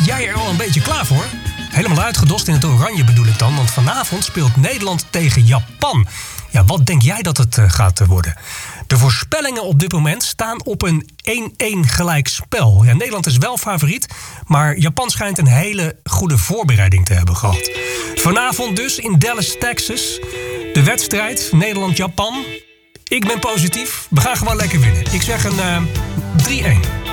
Zit jij er al een beetje klaar voor? Helemaal uitgedost in het oranje bedoel ik dan, want vanavond speelt Nederland tegen Japan. Ja, wat denk jij dat het gaat worden? De voorspellingen op dit moment staan op een 1-1 gelijk spel. Ja, Nederland is wel favoriet, maar Japan schijnt een hele goede voorbereiding te hebben gehad. Vanavond dus in Dallas, Texas. De wedstrijd Nederland-Japan. Ik ben positief. We gaan gewoon lekker winnen. Ik zeg een 3-1.